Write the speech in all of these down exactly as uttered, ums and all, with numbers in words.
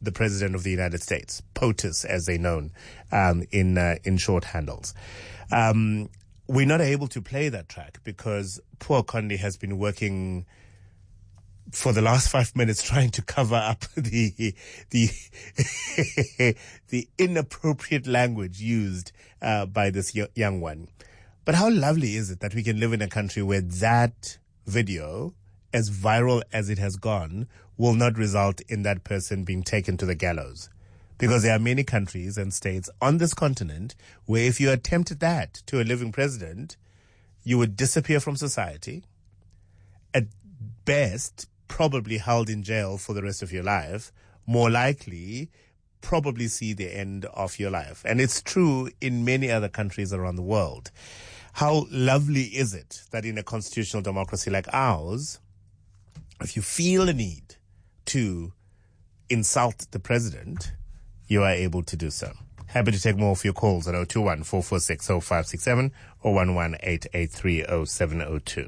the President of the United States, POTUS as they're known um, in uh, in short handles. Um, we're not able to play that track because poor Condi has been working for the last five minutes trying to cover up the the the inappropriate language used uh, by this young one. But how lovely is it that we can live in a country where that video, as viral as it has gone, will not result in that person being taken to the gallows? Because there are many countries and states on this continent where if you attempted that to a living president, you would disappear from society. At best, probably held in jail for the rest of your life. More likely, probably see the end of your life. And it's true in many other countries around the world. How lovely is it that in a constitutional democracy like ours, if you feel a need to insult the president, you are able to do so. Happy to take more of your calls at zero two one, four four six, zero five six seven or one one eight eight three, zero seven zero two.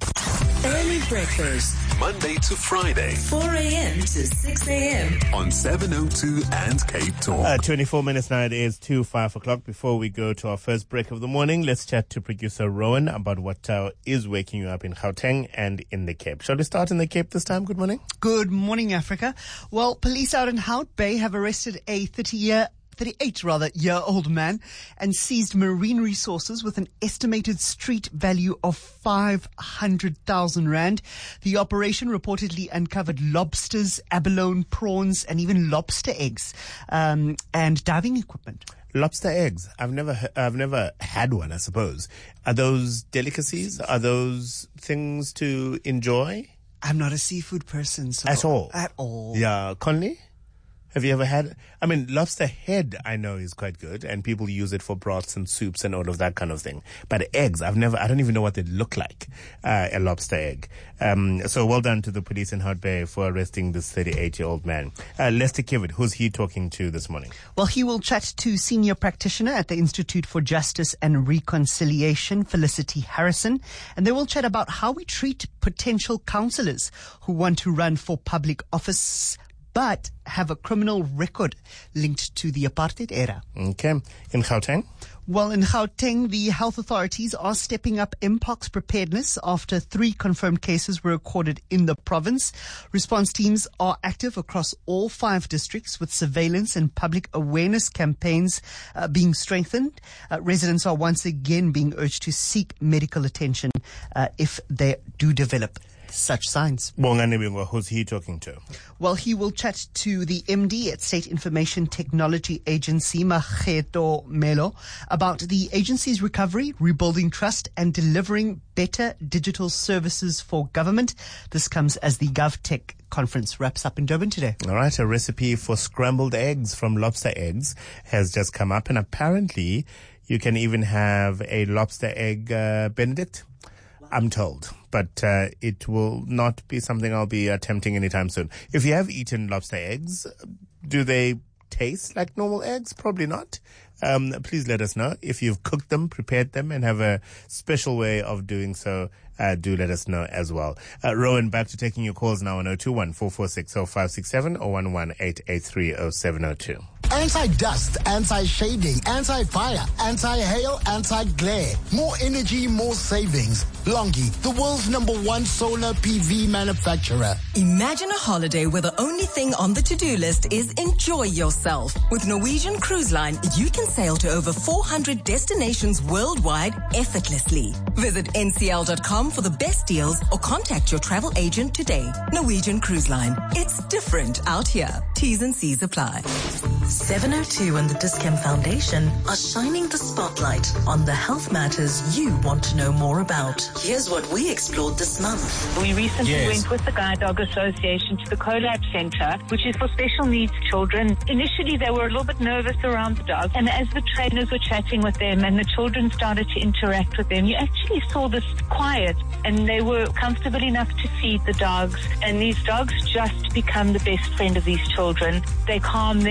Early breakfast. Monday to Friday. four a.m. to six a.m. on seven oh two and Cape Talk. Uh, twenty-four minutes now. It is to five o'clock. Before we go to our first break of the morning, let's chat to producer Rowan about what uh, is waking you up in Gauteng and in the Cape. Shall we start in the Cape this time? Good morning. Good morning, Africa. Well, police out in Hout Bay have arrested a thirty-year thirty-eight rather year old man and seized marine resources with an estimated street value of five hundred thousand rand. The operation reportedly uncovered lobsters, abalone, prawns, and even lobster eggs, um, and diving equipment. Lobster eggs. I've never, I've never had one, I suppose. Are those delicacies? Are those things to enjoy? I'm not a seafood person. So At all? At all. Yeah. Conley? Have you ever had, I mean, lobster head I know is quite good and people use it for broths and soups and all of that kind of thing. But eggs, I've never, I don't even know what they look like, uh, a lobster egg. Um, so well done to the police in Hout Bay for arresting this thirty-eight year old man. Uh, Lester Kivitt, who's he talking to this morning? Well, he will chat to senior practitioner at the Institute for Justice and Reconciliation, Felicity Harrison, and they will chat about how we treat potential councillors who want to run for public office but have a criminal record linked to the apartheid era. Okay. In Gauteng? Well, in Gauteng, the health authorities are stepping up mpox preparedness after three confirmed cases were recorded in the province. Response teams are active across all five districts with surveillance and public awareness campaigns uh, being strengthened. Uh, residents are once again being urged to seek medical attention uh, if they do develop such signs. Who's he talking to? Well, he will chat to the M D at State Information Technology Agency, Mageto Melo, about the agency's recovery, rebuilding trust, and delivering better digital services for government. This comes as the GovTech conference wraps up in Durban today. All right, a recipe for scrambled eggs from lobster eggs has just come up, and apparently you can even have a lobster egg uh, Benedict, I'm told, but uh, it will not be something I'll be attempting anytime soon. If you have eaten lobster eggs, do they taste like normal eggs? Probably not. Um, please let us know. If you've cooked them, prepared them, and have a special way of doing so, uh, do let us know as well. Uh, Rowan, back to taking your calls now on zero two one, four four six, zero five six seven or one one eight eight three, zero seven zero two. Anti-dust, anti-shading, anti-fire, anti-hail, anti-glare. More energy, more savings. Longi, the world's number one solar P V manufacturer. Imagine a holiday where the only thing on the to-do list is enjoy yourself. With Norwegian Cruise Line, you can sail to over four hundred destinations worldwide effortlessly. Visit N C L dot com for the best deals or contact your travel agent today. Norwegian Cruise Line. It's different out here. T's and C's apply. seven oh two and the Dis-Chem Foundation are shining the spotlight on the health matters you want to know more about. Here's what we explored this month. We recently Yes. went with the Guide Dog Association to the CoLab Center, which is for special needs children. Initially, they were a little bit nervous around the dog, and as the trainers were chatting with them and the children started to interact with them, you actually saw this quiet, and they were comfortable enough to feed the dogs, and these dogs just become the best friend of these children. They calm them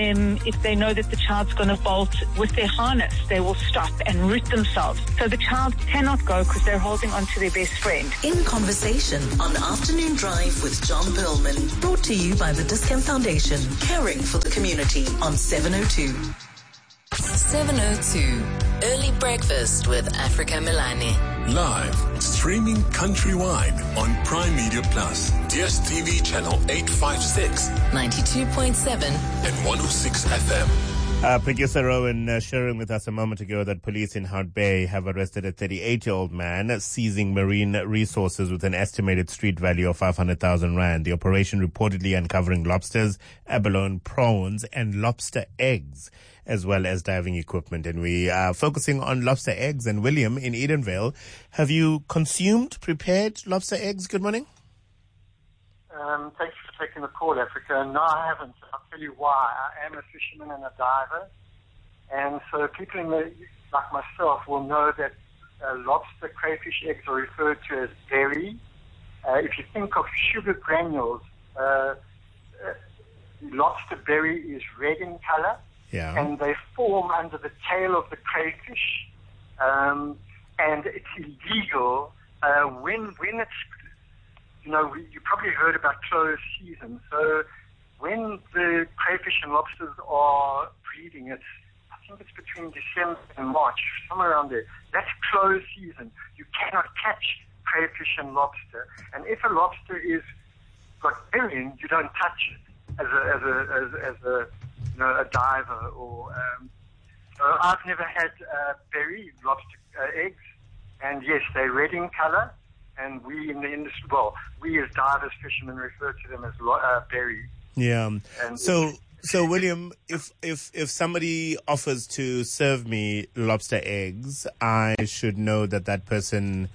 if they know that the child's going to bolt with their harness, they will stop and root themselves. So the child cannot go because they're holding on to their best friend. In Conversation on Afternoon Drive with John Perlman. Brought to you by the Discount Foundation. Caring for the community on seven oh two. seven oh two. Early Breakfast with Africa Milani. Live, streaming countrywide on Prime Media Plus, D S T V channel eight fifty-six, ninety-two point seven and one oh six F M. Uh, producer Rowan uh, sharing with us a moment ago that police in Hout Bay have arrested a thirty-eight-year-old man seizing marine resources with an estimated street value of five hundred thousand rand. The operation reportedly uncovering lobsters, abalone, prawns, and lobster eggs, as well as diving equipment. And we are focusing on lobster eggs. And William in Edenvale, have you consumed prepared lobster eggs? Good morning. Um, thank you for taking the call, Africa. No, I haven't. I'll tell you why. I am a fisherman and a diver. And so people in the, like myself will know that uh, lobster crayfish eggs are referred to as berry. Uh, if you think of sugar granules, uh, uh, lobster berry is red in color. Yeah. And they form under the tail of the crayfish. Um, and it's illegal uh, when when it's, you know, we, you probably heard about closed season. So when the crayfish and lobsters are breeding, it's, I think it's between December and March, somewhere around there. That's closed season. You cannot catch crayfish and lobster. And if a lobster is got berry, you don't touch it as a as a as, as a you know a diver or. Um, so I've never had uh, berry lobster uh, eggs, and yes, they're red in color. And we in the industry, well, we as divers, fishermen, refer to them as uh, berry. Yeah. And so, so William, if if if somebody offers to serve me lobster eggs, I should know that that person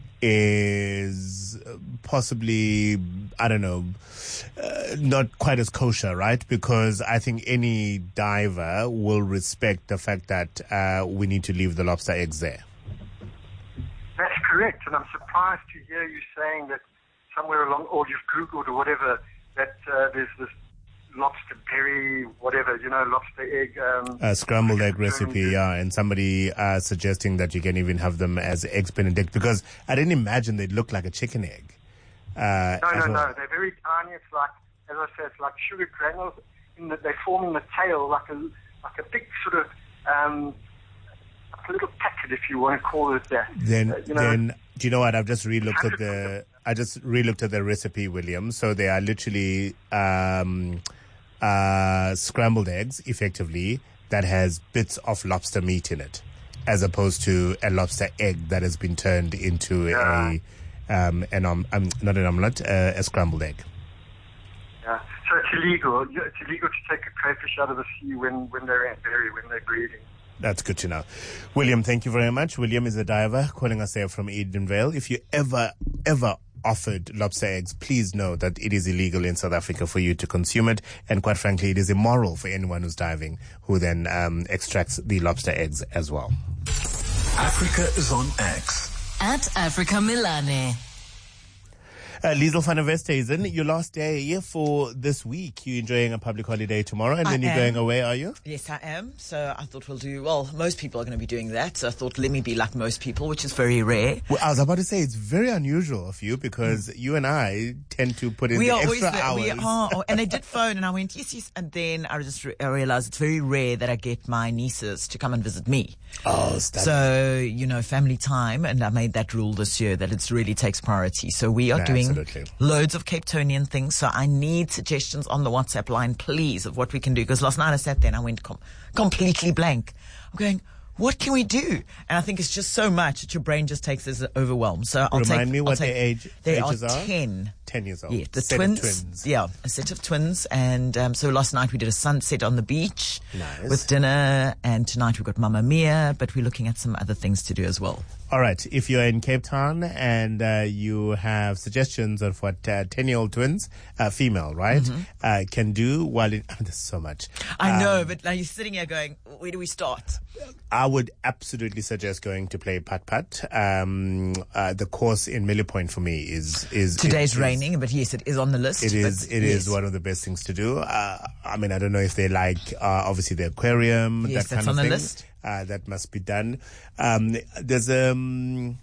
is possibly, I don't know, uh, not quite as kosher, right? Because I think any diver will respect the fact that uh, we need to leave the lobster eggs there. That's correct, and I'm surprised to hear you saying that somewhere along, or you've Googled or whatever, that uh, there's this lobster berry, whatever, you know, lobster egg. Um, a scrambled egg recipe, yeah, and somebody uh, suggesting that you can even have them as eggs Benedict, because I didn't imagine they'd look like a chicken egg. Uh, no, no, well. no, they're very tiny. It's like, as I said, it's like sugar granules. In the, they form in the tail like a like a big sort of. Um, a little packet, if you want to call it that. Then, uh, you know, then, do you know what? I've just re-looked at the, I just re-looked at the recipe, William. So they are literally um, uh, scrambled eggs, effectively, that has bits of lobster meat in it, as opposed to a lobster egg that has been turned into yeah. a, um, an um, um, not an omelette, uh, a scrambled egg. Yeah. So it's illegal. It's illegal to take a crayfish out of the sea when, when they're at berry, when they're breeding. That's good to know. William, thank you very much. William is a diver calling us there from Edenvale. If you ever, ever offered lobster eggs, please know that it is illegal in South Africa for you to consume it. And quite frankly, it is immoral for anyone who's diving who then um, extracts the lobster eggs as well. Africa is on X. At Africa Milani. Uh, Liesl van der Westhuizen, your last day for this week. You're enjoying a public holiday tomorrow, and I then you're am. going away, are you? Yes, I am. So I thought we'll do, well, most people are going to be doing that. So I thought, let me be like most people, which is very rare. Well, I was about to say, it's very unusual of you because mm. you and I tend to put in we the are extra always, hours. We are, and they did phone, and I went, yes, yes. And then I just re- I realized it's very rare that I get my nieces to come and visit me. Oh, stunning. So, you know, family time, and I made that rule this year that it really takes priority. So we are No, doing absolutely. loads of Cape Townian things. So I need suggestions on the WhatsApp line, please, of what we can do. Because last night I sat there and I went com- completely blank. I'm going, what can we do? And I think it's just so much that your brain just takes as overwhelmed. So I'll Remind take, me I'll what take, their age, they ages are are? ten. Ten years old. Yeah, the Set twins, of twins. Yeah, a set of twins. And um, so last night we did a sunset on the beach Nice. with dinner. And tonight we've got Mamma Mia, but we're looking at some other things to do as well. All right. If you're in Cape Town and uh, you have suggestions of what uh, ten-year-old twins, uh, female, right, mm-hmm. uh, can do while in... I mean, there's so much. I Um, know, but now you're sitting here going, where do we start? I, I would absolutely suggest going to play Pat Pat. Um, uh, the course in Millie Point for me is is today's is, raining, but yes, it is on the list. It is. It yes. is one of the best things to do. Uh, I mean, I don't know if they like uh, obviously the aquarium. Yes, that that's kind on of the thing. list. Uh, that must be done. Um, there's um,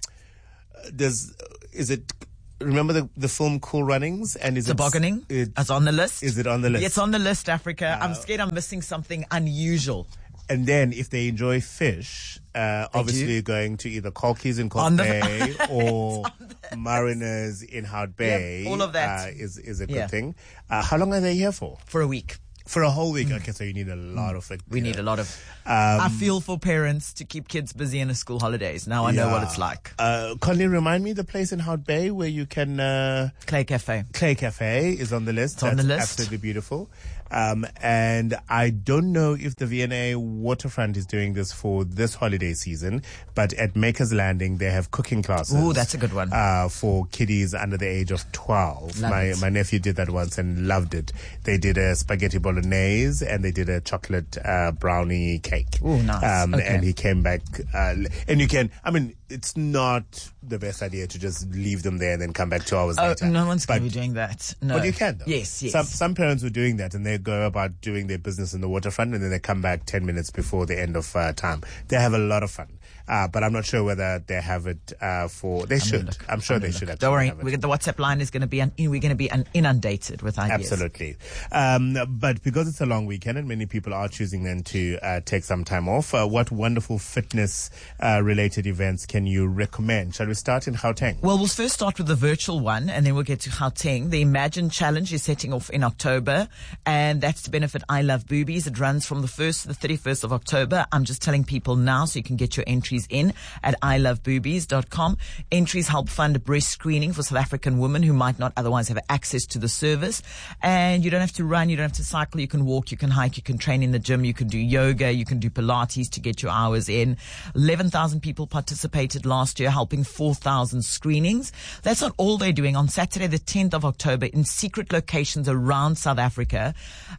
there's is it? Remember the, the film Cool Runnings? And is Tobogganing? It, it's on the list. Is it on the list? It's on the list, Africa. Uh, I'm scared I'm missing something unusual. And then if they enjoy fish, uh, obviously do. going to either Colkies in Cork On the- Bay or Mariners in Hout Bay. Yep, all of that. Uh, is, is a good Yeah. thing. Uh, how long are they here for? For a week. For a whole week. Okay, so you need a lot of it. We need a lot of. Um, I feel for parents to keep kids busy in the school holidays. Now I know what it's like. Uh, Conley, remind me the place in Hout Bay where you can. Uh, Clay Cafe. Clay Cafe is on the list. It's on That's the list. Absolutely beautiful. Um, and I don't know if the V N A Waterfront is doing this for this holiday season, but at Maker's Landing they have cooking classes. Ooh, that's a good one. Uh, for kiddies under the age of twelve. Love my it. my nephew did that once and loved it. They did a spaghetti bolognese and they did a chocolate uh, brownie cake. Ooh, nice. Um, Okay. And he came back, uh, and you can. I mean, it's not the best idea to just leave them there and then come back two hours Oh, later. no one's going But- to be doing that. No. But you can, though. Yes, yes. Some some parents were doing that, and they go about doing their business in the waterfront, and then they come back ten minutes before the end of uh, time. They have a lot of fun, uh, but I'm not sure whether they have it uh, for. They should. look. I'm sure I'm they gonna should. look. Actually Don't worry. have it. We, the WhatsApp line is going to be un, we're going to be un, inundated with ideas. Absolutely. Um, but because it's a long weekend and many people are choosing then to uh, take some time off, uh, what wonderful fitness uh, related events can you recommend? Shall we start in Gauteng? Well, we'll first start with the virtual one, and then we'll get to Gauteng. The Imagine Challenge is setting off in October, and that's to benefit I Love Boobies. It runs from the first to the thirty-first of October. I'm just telling people now so you can get your entries in at i love boobies dot com. Entries help fund breast screening for South African women who might not otherwise have access to the service. And you don't have to run, you don't have to cycle, you can walk, you can hike, you can train in the gym, you can do yoga, you can do Pilates to get your hours in. eleven thousand people participated last year, helping four thousand screenings. That's not all they're doing. On Saturday, the tenth of October, in secret locations around South Africa,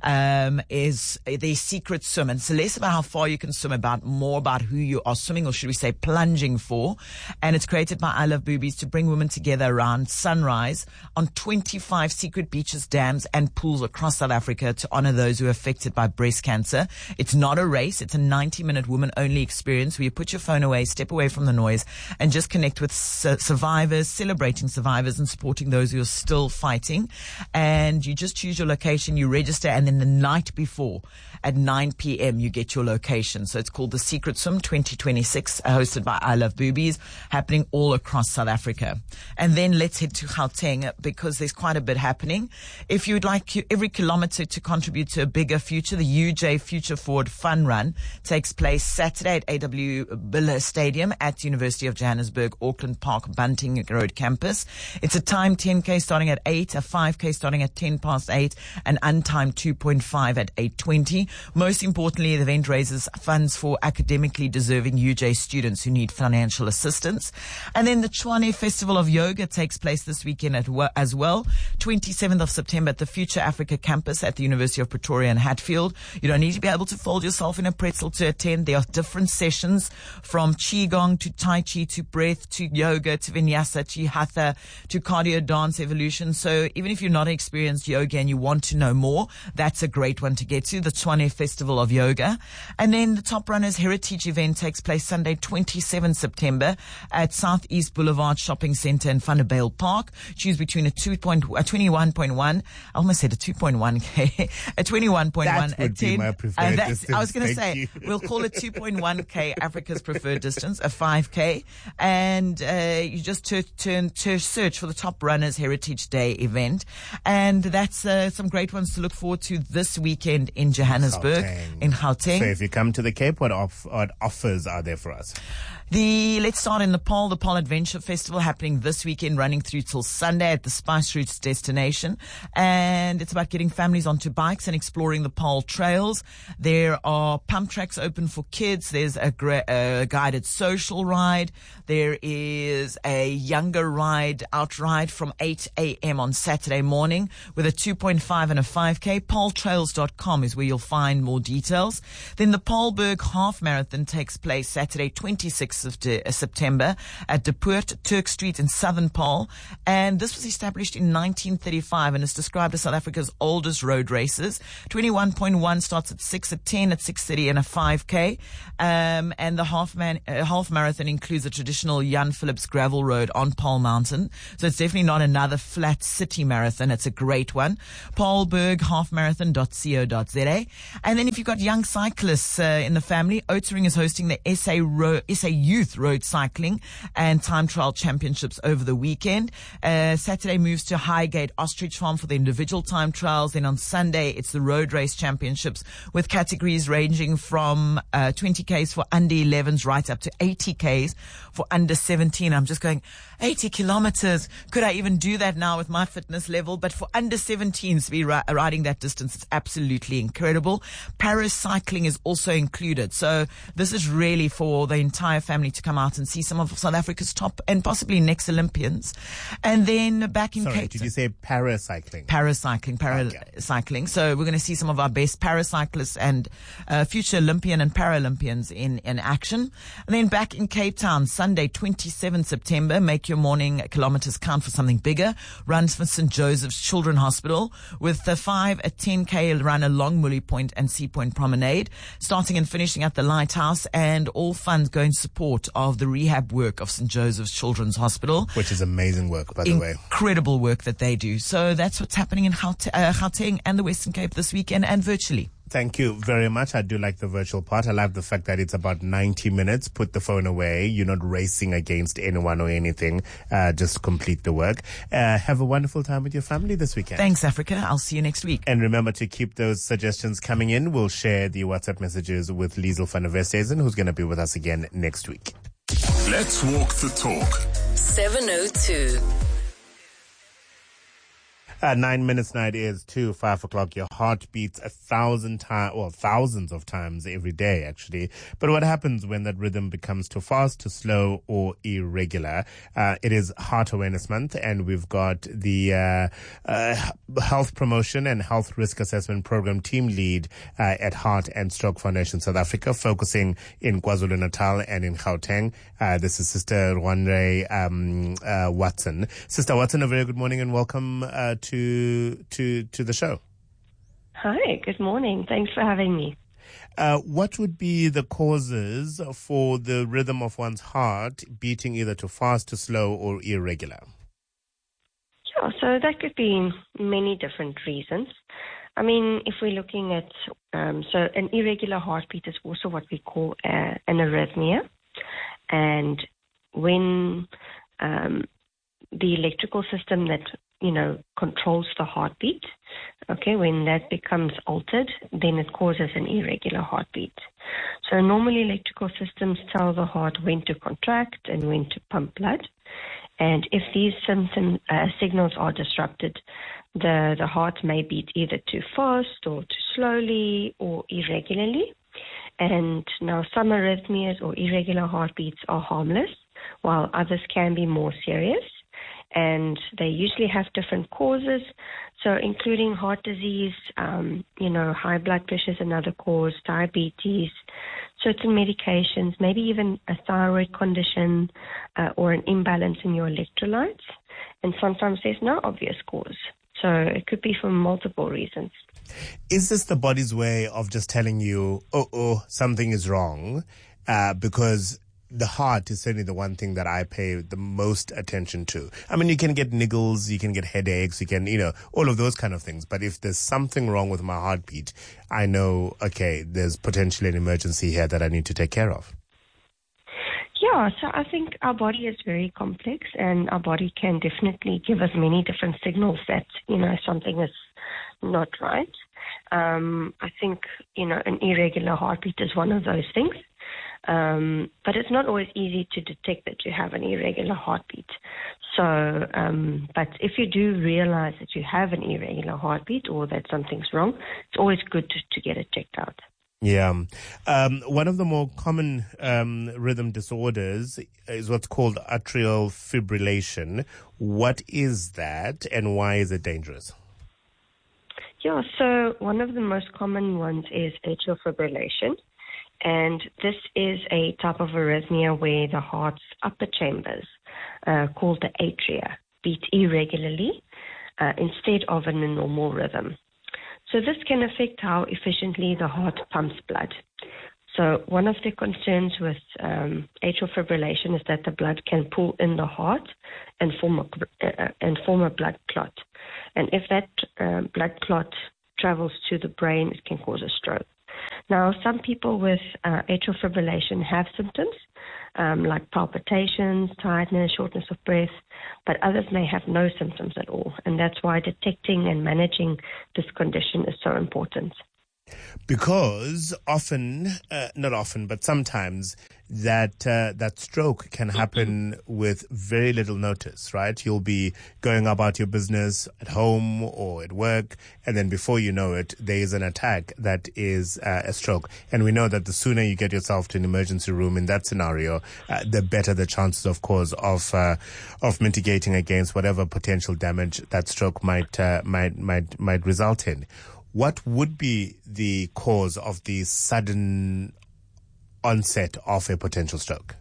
um, is their secret swim. And so less about how far you can swim, about more about who you are swimming, or should we say plunging for. And it's created by I Love Boobies to bring women together around sunrise on twenty-five secret beaches, dams and pools across South Africa to honor those who are affected by breast cancer. It's not a race. It's a ninety minute woman only experience where you put your phone away, step away from the noise, and just connect with su- survivors, celebrating survivors and supporting those who are still fighting. And you just choose your location, you register, and then the night before at nine p.m. you get your location. So it's called the Secret Swim twenty twenty-six, hosted by I Love Boobies, happening all across South Africa. And then let's head to Gauteng because there's quite a bit happening. If you'd like every kilometer to contribute to a bigger future, the U J Future Forward Fun Run takes place Saturday at A W Biller Stadium at University of Johannesburg, Auckland Park, Bunting Road campus. It's a timed ten K starting at eight, a five K starting at ten past eight, and untimed two point five at eight twenty. Most importantly, the event raises funds for academically deserving U J students who need financial assistance. And then the Tshwane Festival of Yoga takes place this weekend at, as well. twenty-seventh of September at the Future Africa campus at the University of Pretoria and Hatfield. You don't need to be able to fold yourself in a pretzel to attend. There are different sessions from Qigong to Tai Chi to breath to yoga to Vinyasa to Hatha to cardio dance evolution. So even if you're not an experienced yoga and you want to know more, that's a great one to get to, the Tshwane Festival of Yoga. And then the Top Runners Heritage event takes place Sunday, twenty-seventh of September at Southeast Boulevard Shopping Centre in Vanderbijl Park. Choose between a two point, a twenty-one point one, I almost said a two point one K, a twenty-one point one, That would a ten. be my preferred uh, that's, distance. I was going to Thank say, you. we'll call it two point one K, Africa's preferred distance, a five K. And uh, you just turn to, to search for the Top Runners Heritage Day event. And that's uh, some great ones to look forward to this weekend in Johannesburg, Gauteng. in Gauteng. So if you come to the Cape, what, off, what offers are there for us? The Let's start in Nepal. The Nepal Adventure Festival happening this weekend, running through till Sunday at the Spice Routes destination. And it's about getting families onto bikes and exploring the Nepal trails. There are pump tracks open for kids. There's a, gra- a guided social ride. There is a younger ride, out ride from eight a.m. on Saturday morning with a two point five and a five K. pol trails dot com is where you'll find more details. Then the Paulberg Half Marathon takes place Saturday, twenty-sixth of de- uh, September at De Poort, Turk Street in Southern Paarl. And this was established in nineteen thirty-five and is described as South Africa's oldest road races. twenty-one point one starts at six, at ten, at six thirty and a five K. Um, and the half, man, uh, half marathon includes a traditional Jan Phillips gravel road on Paarl Mountain. So it's definitely not another flat city marathon. It's a great one. paulberg half marathon dot co dot za. And then if you've got young cyclists uh, in the family, Oatsring is hosting the S A, Ro- S A Youth Road Cycling and Time Trial Championships over the weekend. Uh, Saturday moves to Highgate Ostrich Farm for the individual time trials. Then on Sunday, it's the Road Race Championships with categories ranging from uh, twenty Ks for under elevens right up to eighty Ks for under seventeen. I'm just going, eighty kilometers. Could I even do that now with my fitness level? But for under seventeens to be ri- riding that distance, it's absolutely incredible. Paris cycling is also included. So this is really for the entire family to come out and see some of South Africa's top and possibly next Olympians. And then back in Sorry, Cape Town. did you say paracycling? Paracycling, paracycling. So we're going to see some of our best paracyclists and uh, future Olympian and Paralympians in, in action. And then back in Cape Town, Sunday, twenty-seventh September, make your morning kilometers count for something bigger. Runs for Saint Joseph's Children's Hospital with the five, a ten K run along Mully Point and Sea Point Promenade, starting and finishing at the Lighthouse, and all funds go in support of the rehab work of Saint Joseph's Children's Hospital. Which is amazing work, by the way. Incredible work that they do. So that's what's happening in Gaute- uh, Gauteng and the Western Cape this weekend and virtually. Thank you very much. I do like the virtual part. I love the fact that it's about ninety minutes. Put the phone away. You're not racing against anyone or anything. Uh, just complete the work. Uh, have a wonderful time with your family this weekend. Thanks, Africa. I'll see you next week. And remember to keep those suggestions coming in. We'll share the WhatsApp messages with Liesel van der Westhuizen, who's going to be with us again next week. Let's walk the talk. seven oh two. Uh, nine minutes now it is to five o'clock. Your heart beats a thousand times, well, thousands of times every day, actually. But what happens when that rhythm becomes too fast, too slow, or irregular? Uh, it is Heart Awareness Month, and we've got the uh, uh, Health Promotion and Health Risk Assessment Program team lead uh, at Heart and Stroke Foundation South Africa, focusing in KwaZulu-Natal and in Gauteng. Uh, this is Sister Rwandre um, uh, Watson. Sister Watson, a very good morning and welcome uh, to to to to the show. Hi, good morning. Thanks for having me. Uh, what would be the causes for the rhythm of one's heart beating either too fast, too slow, or irregular? Yeah, so that could be many different reasons. I mean, if we're looking at, um, so an irregular heartbeat is also what we call uh, an arrhythmia. And when um, the electrical system that you know, controls the heartbeat. Okay, when that becomes altered, then it causes an irregular heartbeat. So normally electrical systems tell the heart when to contract and when to pump blood. And if these symptom, uh, signals are disrupted, the, the heart may beat either too fast or too slowly or irregularly. And now some arrhythmias or irregular heartbeats are harmless, while others can be more serious. And they usually have different causes, so including heart disease, um, you know, high blood pressure is another cause, diabetes, certain medications, maybe even a thyroid condition uh, or an imbalance in your electrolytes. And sometimes there's no obvious cause. So it could be for multiple reasons. Is this the body's way of just telling you, oh, oh, something is wrong? Uh, because the heart is certainly the one thing that I pay the most attention to. I mean, you can get niggles, you can get headaches, you can, you know, all of those kind of things. But if there's something wrong with my heartbeat, I know, okay, there's potentially an emergency here that I need to take care of. Yeah, so I think our body is very complex, and our body can definitely give us many different signals that, you know, something is not right. Um, I think, you know, an irregular heartbeat is one of those things. Um, but it's not always easy to detect that you have an irregular heartbeat. So, um, but if you do realize that you have an irregular heartbeat or that something's wrong, it's always good to, to get it checked out. Yeah. Um, one of the more common um, rhythm disorders is what's called atrial fibrillation. What is that and why is it dangerous? Yeah, so one of the most common ones is atrial fibrillation. And this is a type of arrhythmia where the heart's upper chambers, uh, called the atria, beat irregularly uh, instead of in a normal rhythm. So this can affect how efficiently the heart pumps blood. So one of the concerns with um, atrial fibrillation is that the blood can pool in the heart and form a, uh, and form a blood clot. And if that uh, blood clot travels to the brain, it can cause a stroke. Now, some people with uh, atrial fibrillation have symptoms um, like palpitations, tiredness, shortness of breath, but others may have no symptoms at all. And that's why detecting and managing this condition is so important. Because often, uh, not often, but sometimes that uh, that stroke can happen with very little notice, right? You'll be going about your business at home or at work, and then before you know it, there is an attack that is uh, a stroke. And we know that the sooner you get yourself to an emergency room in that scenario, uh, the better the chances, of course, of uh, of mitigating against whatever potential damage that stroke might uh, might might might result in. What would be the cause of the sudden onset of a potential stroke?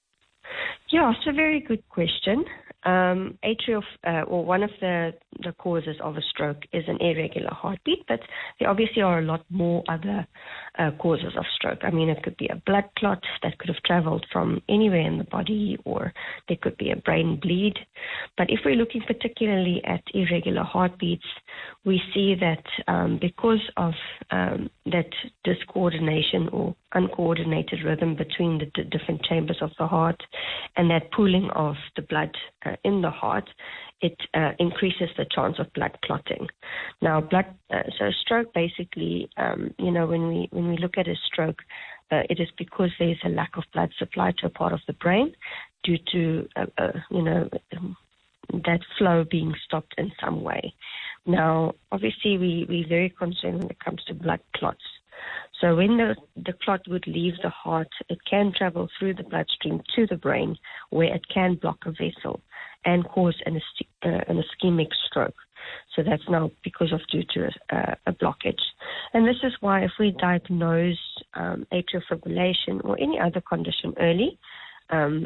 Yeah, it's a very good question. Um, atrial, uh, or one of the, the causes of a stroke is an irregular heartbeat, but there obviously are a lot more other uh, causes of stroke. I mean, it could be a blood clot that could have traveled from anywhere in the body, or there could be a brain bleed. But if we're looking particularly at irregular heartbeats, we see that um, because of um, that discoordination or uncoordinated rhythm between the d- different chambers of the heart and that pooling of the blood uh, in the heart, it uh, increases the chance of blood clotting. Now, blood, uh, so a stroke basically, um, you know, when we when we look at a stroke, uh, it is because there is a lack of blood supply to a part of the brain due to, uh, uh, you know, um, that flow being stopped in some way. Now, obviously, we, we're very concerned when it comes to blood clots. So when the, the clot would leave the heart, it can travel through the bloodstream to the brain, where it can block a vessel and cause an, uh, an ischemic stroke. So that's now because of due to a, a blockage. And this is why if we diagnose um, atrial fibrillation or any other condition early, um,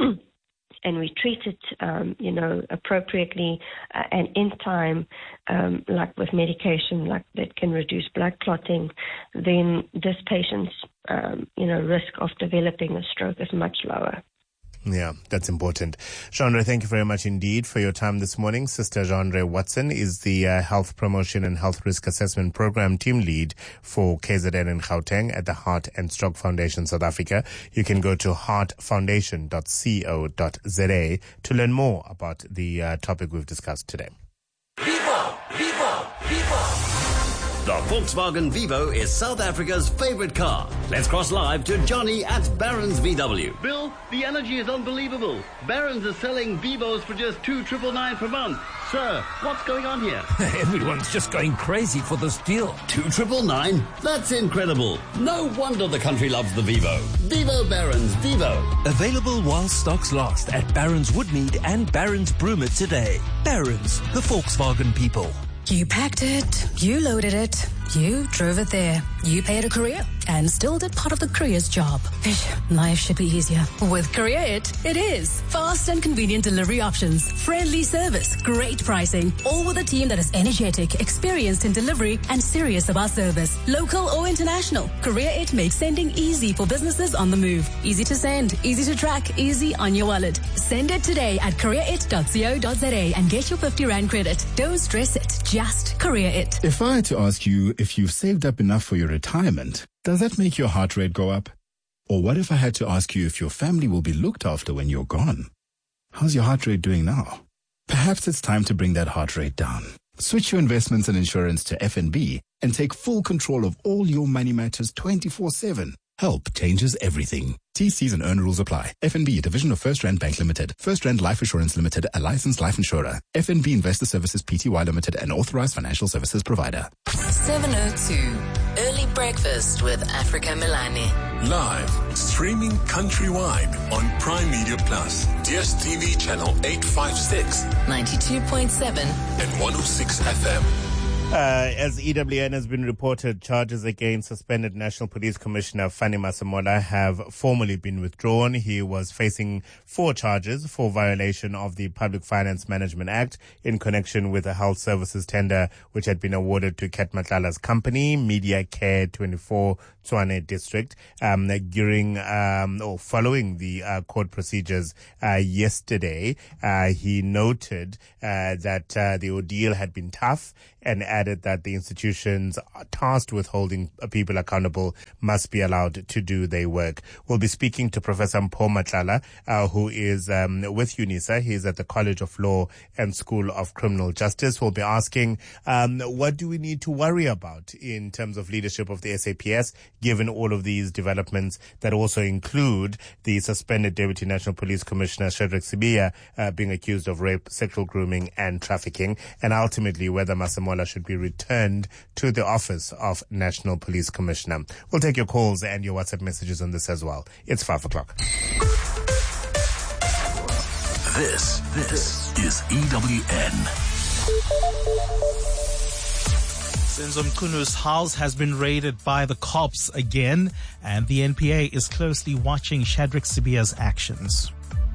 and we treat it, um, you know, appropriately uh, and in time, um, like with medication, like that can reduce blood clotting, then this patient's, um, you know, risk of developing a stroke is much lower. Yeah, that's important. Jeandre, thank you very much indeed for your time this morning. Sister Jeandre Watson is the uh, Health Promotion and Health Risk Assessment Program Team Lead for K Z N in Gauteng at the Heart and Stroke Foundation South Africa. You can go to heart foundation dot co dot za to learn more about the uh, topic we've discussed today. Vivo! Vivo! Vivo! The Volkswagen Vivo is South Africa's favorite car. Let's cross live to Johnny at Barron's V W. Bill, the energy is unbelievable. Barron's is selling Vivos for just two triple nine per month. Sir, what's going on here? Everyone's just going crazy for this deal. Two triple nine? That's incredible. No wonder the country loves the Vivo. Vivo Barron's Vivo. Available while stocks last at Barron's Woodmead and Barron's Broomer today. Barron's, the Volkswagen people. You packed it, you loaded it, you drove it there, you paid a courier, and still did part of the courier's job. Life should be easier. With Courier It, it is. Fast and convenient delivery options, friendly service, great pricing, all with a team that is energetic, experienced in delivery, and serious about service. Local or international, Courier It makes sending easy for businesses on the move. Easy to send, easy to track, easy on your wallet. Send it today at courier it dot co dot za and get your fifty rand credit. Don't stress it, just Courier It. If I had to ask you if you've saved up enough for your retirement, does that make your heart rate go up? Or what if I had to ask you if your family will be looked after when you're gone? How's your heart rate doing now? Perhaps it's time to bring that heart rate down. Switch your investments and insurance to F N B and take full control of all your money matters twenty-four seven. Help changes everything. T Cs and earn rules apply. F N B, division of First Rand Bank Limited. First Rand Life Assurance Limited, a licensed life insurer. F N B Investor Services Pty Limited, an authorized financial services provider. seven oh two, Early Breakfast with Africa Milani. Live, streaming countrywide on Prime Media Plus, D S T V channel eight fifty-six, ninety-two point seven, and one oh six F M. Uh, as E W N has been reported, charges against suspended National Police Commissioner Fanny Masemola have formally been withdrawn. He was facing four charges for violation of the Public Finance Management Act in connection with a health services tender which had been awarded to Ket Matlala's company, Media Care twenty-four Tshwane District, um, during um, or following the uh, court procedures uh, yesterday. Uh, he noted uh, that uh, the ordeal had been tough and added that the institutions tasked with holding people accountable must be allowed to do their work. We'll be speaking to Professor Mpho Matlala, uh, who is um, with UNISA. He's at the College of Law and School of Criminal Justice. We'll be asking, um, what do we need to worry about in terms of leadership of the S A P S, given all of these developments that also include the suspended Deputy National Police Commissioner Shadrack Sibiya uh, being accused of rape, sexual grooming and trafficking, and ultimately whether Masemola should be returned to the office of National Police Commissioner. We'll take your calls and your WhatsApp messages on this as well. It's five o'clock. This, this is E W N. Senzo Mchunu house has been raided by the cops again, and the N P A is closely watching Shadrack Sibiya's actions.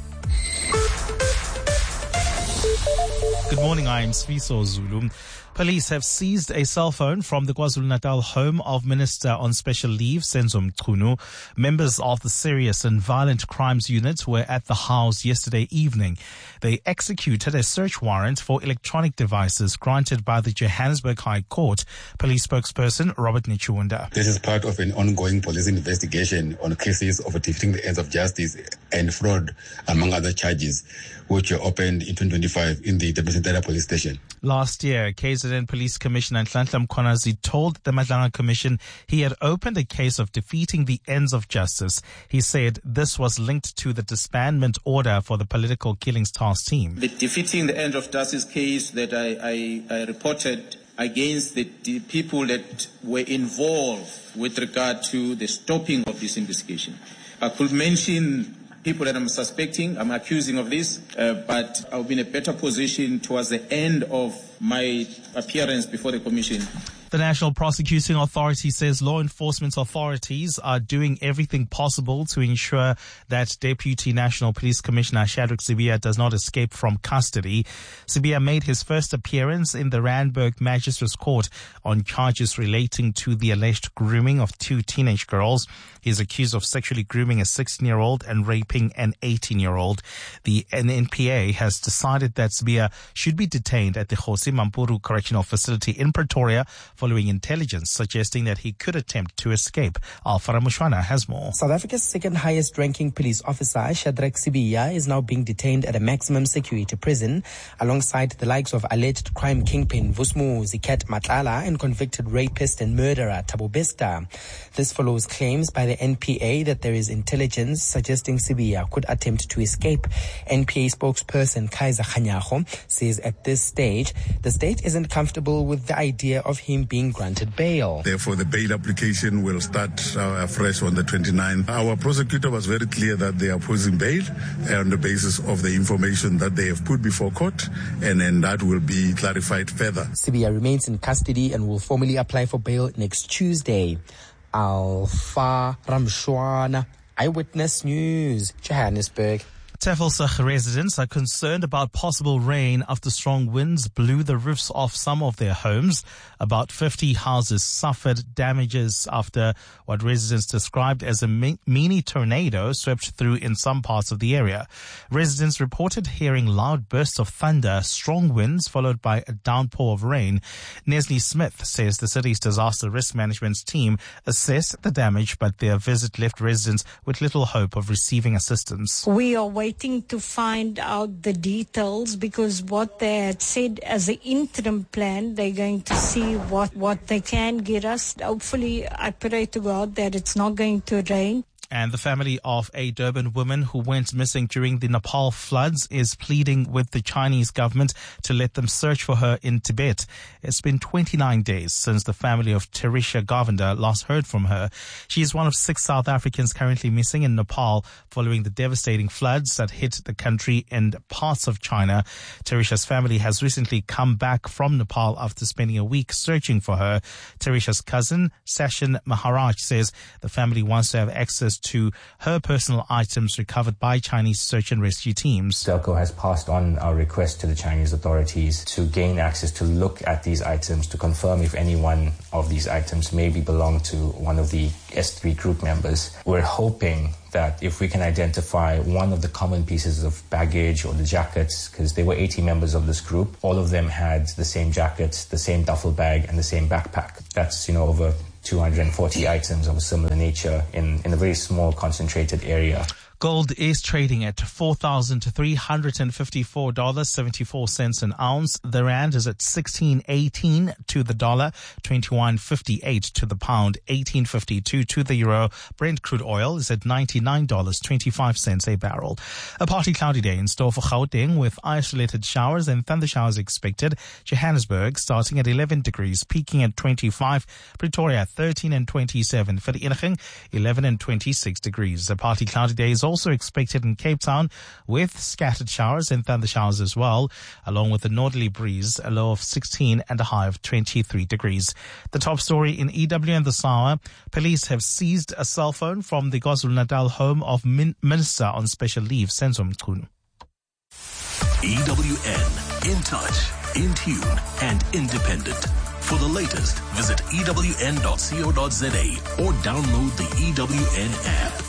Good morning, I am Sviso Zulu. Police have seized a cell phone from the KwaZulu-Natal home of Minister on Special Leave, Senzo Mchunu. Members of the Serious and Violent Crimes Unit were at the house yesterday evening. They executed a search warrant for electronic devices granted by the Johannesburg High Court. Police spokesperson Robert Nichunda. This is part of an ongoing police investigation on cases of defeating the ends of justice and fraud, among other charges, which were opened in twenty twenty-five in the Depresentara police station. Last year, K Z N Police Commissioner Nhlanhla Mkhwanazi told the Madlanga Commission he had opened a case of defeating the ends of justice. He said this was linked to the disbandment order for the political killings task team. The defeating the ends of justice case that I, I, I reported against the, the people that were involved with regard to the stopping of this investigation. I could mention people that I'm suspecting, I'm accusing of this, uh, but I'll be in a better position towards the end of my appearance before the Commission. The National Prosecuting Authority says law enforcement authorities are doing everything possible to ensure that Deputy National Police Commissioner Shadrack Sibiya does not escape from custody. Sibiya made his first appearance in the Randburg Magistrates Court on charges relating to the alleged grooming of two teenage girls. He is accused of sexually grooming a sixteen-year-old and raping an eighteen-year-old. The N P A has decided that Sibiya should be detained at the Kgosi Mampuru Correctional Facility in Pretoria following intelligence suggesting that he could attempt to escape. Alfara Mushwana has more. South Africa's second highest ranking police officer, Shadrack Sibiya, is now being detained at a maximum security prison alongside the likes of alleged crime kingpin Vusumuzi Ket Matlala and convicted rapist and murderer Thabo Bester. This follows claims by the N P A that there is intelligence suggesting Sibiya could attempt to escape. N P A spokesperson Kaiser Khanyago says at this stage, the state isn't comfortable with the idea of him being granted bail. Therefore, the bail application will start uh, afresh on the twenty-ninth. Our prosecutor was very clear that they are opposing bail on the basis of the information that they have put before court, and then that will be clarified further. Sibiya remains in custody and will formally apply for bail next Tuesday. Alfa Ramshwana, Eyewitness News, Johannesburg. Tafelsig residents are concerned about possible rain after strong winds blew the roofs off some of their homes. About fifty houses suffered damages after what residents described as a mini tornado swept through in some parts of the area. Residents reported hearing loud bursts of thunder, strong winds followed by a downpour of rain. Neslie Smith says the city's disaster risk management team assessed the damage, but their visit left residents with little hope of receiving assistance. We are waiting waiting to find out the details, because what they had said as an interim plan, they're going to see what, what they can get us. Hopefully, I pray to God that it's not going to rain. And the family of a Durban woman who went missing during the Nepal floods is pleading with the Chinese government to let them search for her in Tibet. It's been twenty-nine days since the family of Terisha Govender last heard from her. She is one of six South Africans currently missing in Nepal following the devastating floods that hit the country and parts of China. Terisha's family has recently come back from Nepal after spending a week searching for her. Terisha's cousin, Sachin Maharaj, says the family wants to have access to her personal items recovered by Chinese search and rescue teams. Delco has passed on our request to the Chinese authorities to gain access to look at these items to confirm if any one of these items maybe belong to one of the S three group members. We're hoping that if we can identify one of the common pieces of baggage or the jackets, because there were eighty members of this group, all of them had the same jackets, the same duffel bag, and the same backpack. That's, you know, over two hundred forty items of a similar nature in, in a very small, concentrated area. Gold is trading at four thousand three hundred fifty-four dollars and seventy-four cents an ounce. The rand is at sixteen eighteen to the dollar, twenty-one fifty-eight to the pound, eighteen fifty-two to the euro. Brent crude oil is at ninety-nine dollars and twenty-five cents a barrel. A partly cloudy day in store for Gauteng with isolated showers and thunder showers expected. Johannesburg starting at eleven degrees, peaking at twenty-five. Pretoria thirteen and twenty-seven. Vereeniging eleven and twenty-six degrees. A partly cloudy day is also expected in Cape Town with scattered showers and thunder showers as well, along with a northerly breeze, a low of sixteen and a high of twenty-three degrees. The top story in E W N this hour: police have seized a cell phone from the KwaZulu-Natal home of Min- Minister on special leave, Senzo Mchunu. E W N, in touch, in tune, and independent. For the latest, visit E W N dot co dot za or download the E W N app.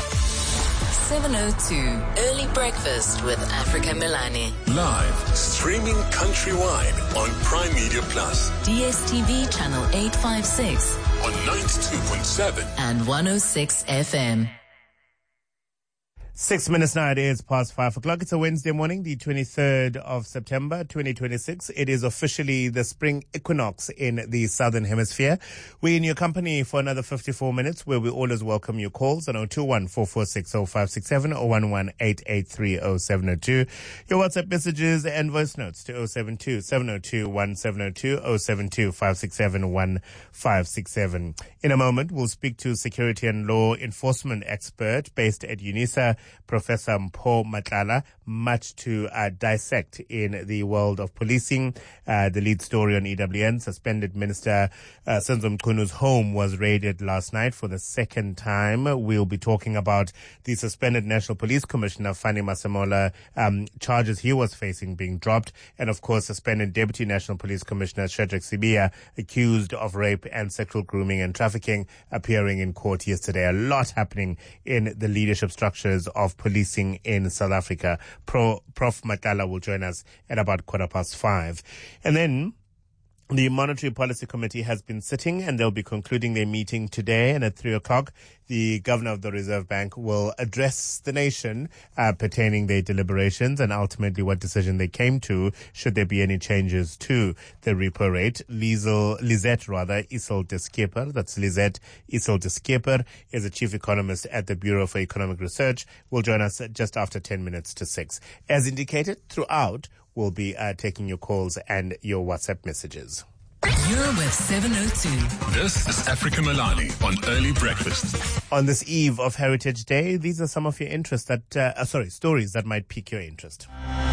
seven oh two, Early Breakfast with Africa Milani. Live, streaming countrywide on Prime Media Plus. D S T V channel eight fifty-six. On ninety-two point seven. And one oh six F M. Six minutes now, it is past five o'clock. It's a Wednesday morning, the twenty-third of September, twenty twenty-six. It is officially the spring equinox in the Southern Hemisphere. We're in your company for another fifty-four minutes, where we always welcome your calls on oh two one, four four six, oh five six seven or one one eight eight three oh seven oh two. Your WhatsApp messages and voice notes to oh seven two, seven oh two, one seven oh two, oh seven two, five six seven, one five six seven. In a moment, we'll speak to security and law enforcement expert based at UNISA, Professor Mpho Matlala, much to uh, dissect in the world of policing. Uh, the lead story on E W N, suspended Minister uh, Senzo Mchunu's home was raided last night for the second time. We'll be talking about the suspended National Police Commissioner, Fani Masemola, um, charges he was facing being dropped, and of course suspended Deputy National Police Commissioner Shadrack Sibiya, accused of rape and sexual grooming and trafficking, appearing in court yesterday. A lot happening in the leadership structures of policing in South Africa. Pro, Prof Matlala will join us at about quarter past five. And then the Monetary Policy Committee has been sitting and they'll be concluding their meeting today. And at three o'clock, the Governor of the Reserve Bank will address the nation uh, pertaining their deliberations and ultimately what decision they came to, should there be any changes to the repo rate. Liesel, Lisette, rather, Isel de Skeper, that's Lisette Isel de Skeper, is a chief economist at the Bureau for Economic Research, will join us just after ten minutes to six. As indicated throughout, we'll be uh, taking your calls and your WhatsApp messages. You're with seven oh two. This is Africa Milani on Early Breakfast. On this eve of Heritage Day, these are some of your interests that, uh, uh, sorry, stories that might pique your interest.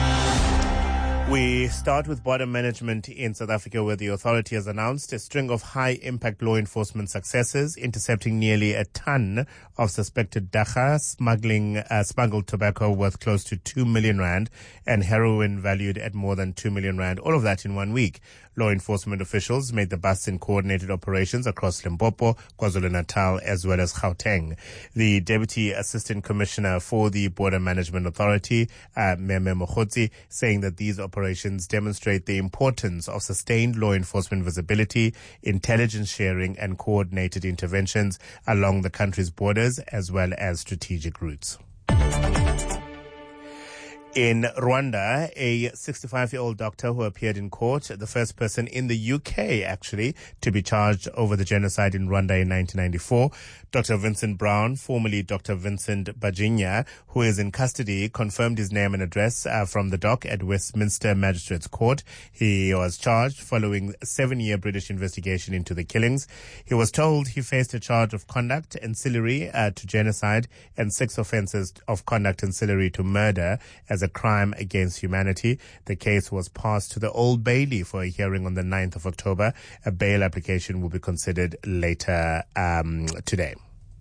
We start with border management in South Africa, where the authority has announced a string of high-impact law enforcement successes, intercepting nearly a ton of suspected dagga, smuggling uh, smuggled tobacco worth close to two million rand, and heroin valued at more than two million rand. All of that in one week. Law enforcement officials made the busts in coordinated operations across Limpopo, KwaZulu-Natal, as well as Gauteng. The Deputy Assistant Commissioner for the Border Management Authority, uh, Meme Mokhotsi, saying that these operations demonstrate the importance of sustained law enforcement visibility, intelligence sharing, and coordinated interventions along the country's borders, as well as strategic routes. In Rwanda, a sixty-five-year-old doctor who appeared in court, the first person in the U K, actually, to be charged over the genocide in Rwanda in nineteen ninety-four. Doctor Vincent Brown, formerly Doctor Vincent Bajinya, who is in custody, confirmed his name and address uh, from the dock at Westminster Magistrates Court. He was charged following a seven-year British investigation into the killings. He was told he faced a charge of conduct ancillary uh, to genocide and six offences of conduct ancillary to murder as a crime against humanity. The case was passed to the Old Bailey for a hearing on the ninth of October. A bail application will be considered later um, today.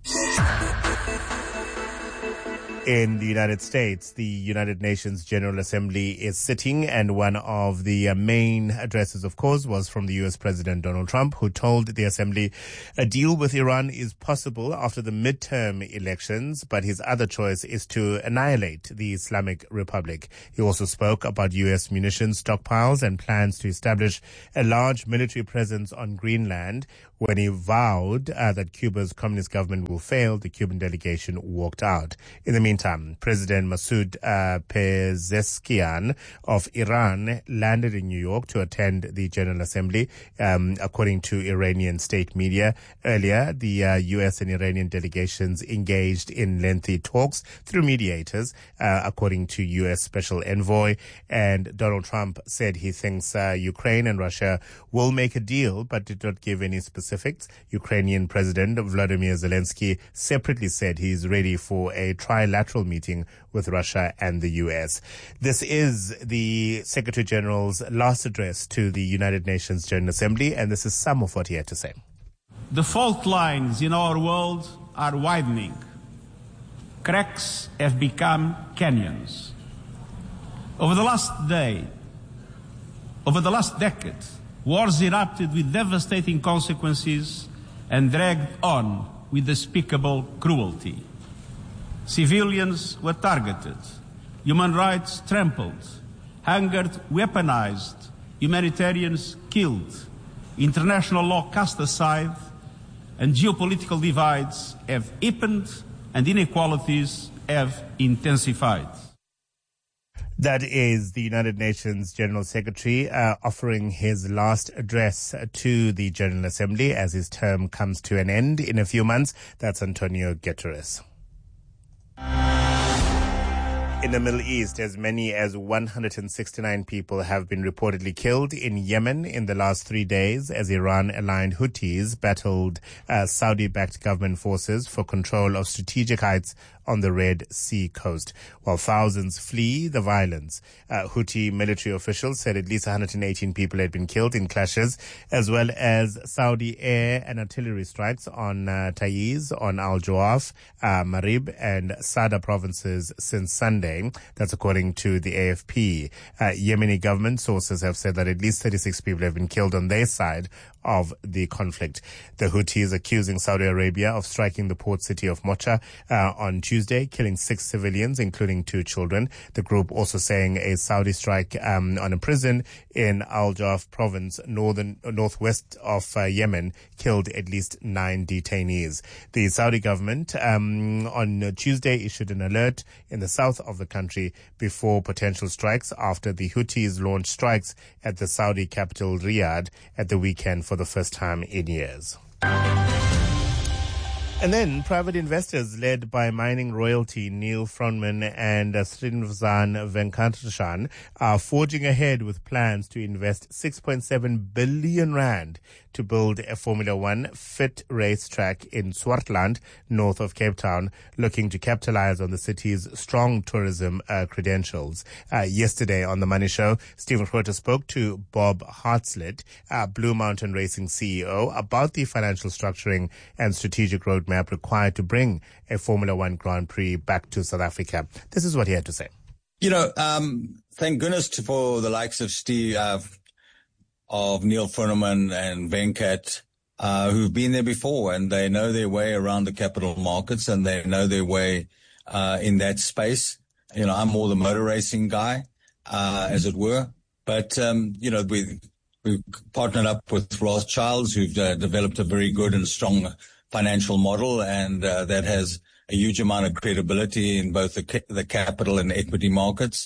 In the United States, the United Nations General Assembly is sitting, and one of the uh, main addresses, of course, was from the U S President Donald Trump, who told the Assembly a deal with Iran is possible after the midterm elections, but his other choice is to annihilate the Islamic Republic. He also spoke about U S munitions stockpiles and plans to establish a large military presence on Greenland. When he vowed uh, that Cuba's communist government will fail, the Cuban delegation walked out. In the meantime, President Masoud uh, Pezeshkian of Iran landed in New York to attend the General Assembly, um, according to Iranian state media. Earlier, the uh, U S and Iranian delegations engaged in lengthy talks through mediators, uh, according to U S Special Envoy. And Donald Trump said he thinks uh, Ukraine and Russia will make a deal, but did not give any specifics. Ukrainian President Vladimir Zelensky separately said he is ready for a trilateral meeting with Russia and the U S. This is the Secretary General's last address to the United Nations General Assembly, and this is some of what he had to say. The fault lines in our world are widening. Cracks have become canyons. Over the last day, over the last decade, wars erupted with devastating consequences and dragged on with despicable cruelty. Civilians were targeted, human rights trampled, hungered weaponized, humanitarians killed, international law cast aside, and geopolitical divides have deepened and inequalities have intensified. That is the United Nations General Secretary uh, offering his last address to the General Assembly as his term comes to an end in a few months. That's Antonio Guterres. In the Middle East, as many as one hundred sixty-nine people have been reportedly killed in Yemen in the last three days as Iran-aligned Houthis battled uh, Saudi-backed government forces for control of strategic heights on the Red Sea coast. While thousands flee the violence, uh, Houthi military officials said at least one hundred eighteen people had been killed in clashes, as well as Saudi air and artillery strikes on uh, Taiz, on Al Jawaf, uh, Marib, and Sada provinces since Sunday. That's according to the A F P. Uh, Yemeni government sources have said that at least thirty-six people have been killed on their side of the conflict. The Houthis accusing Saudi Arabia of striking the port city of Mocha uh, on Tuesday, killing six civilians, including two children. The group also saying a Saudi strike um, on a prison in Al Jawf province, northern northwest of uh, Yemen, killed at least nine detainees. The Saudi government um, on Tuesday issued an alert in the south of the country before potential strikes after the Houthis launched strikes at the Saudi capital Riyadh at the weekend for the first time in years. And then private investors led by mining royalty Neil Froneman and uh, Srinivas Venkatesan are forging ahead with plans to invest six point seven billion rand to build a Formula One fit racetrack in Swartland, north of Cape Town, looking to capitalize on the city's strong tourism uh, credentials. Uh, yesterday on The Money Show, Stephen Groote spoke to Bob Hartslet, uh, Blue Mountain Racing C E O, about the financial structuring and strategic roadmap required to bring a Formula One Grand Prix back to South Africa. This is what he had to say. You know, um, thank goodness for the likes of Steve, uh, of Neil Froneman and Venkat, uh, who've been there before, and they know their way around the capital markets, and they know their way uh, in that space. You know, I'm more the motor racing guy, uh, as it were. But, um, you know, we, we've partnered up with Rothschilds, who've uh, developed a very good and strong financial model, and uh, that has a huge amount of credibility in both the, ca- the capital and equity markets.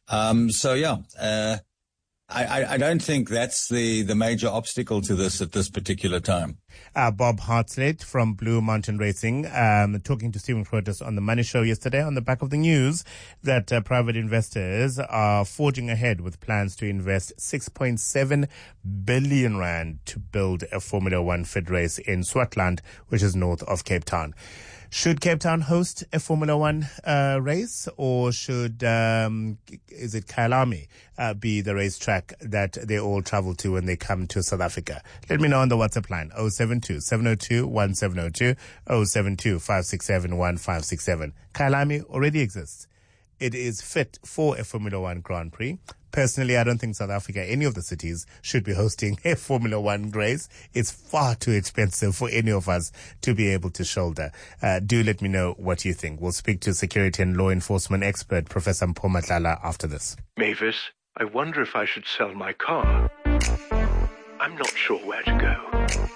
Um, so yeah, uh, I, I don't think that's the, the major obstacle to this at this particular time. Uh, Bob Hartslade from Blue Mountain Racing, um, talking to Stephen Crotus on the Money Show yesterday on the back of the news that uh, private investors are forging ahead with plans to invest six point seven billion rand to build a Formula One fit race in Swartland, which is north of Cape Town. Should Cape Town host a Formula One uh, race, or should, um, is it Kyalami, uh, be the racetrack that they all travel to when they come to South Africa? Let me know on the WhatsApp line, oh seven two, seven oh two, one seven oh two, oh seven two, five six seven, one five six seven. Kyalami already exists. It is fit for a Formula One Grand Prix. Personally, I don't think South Africa, any of the cities, should be hosting a Formula One race. It's far too expensive for any of us to be able to shoulder. Uh, do let me know what you think. We'll speak to security and law enforcement expert Professor Mpho Matlala after this. Mavis, I wonder if I should sell my car. I'm not sure where to go.